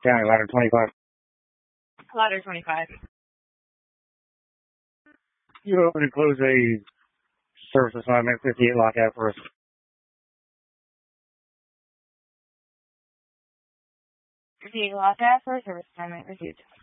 County, ladder 25. Ladder 25. You open and close a service assignment 58 lockout for us. 58 lockout for service assignment received.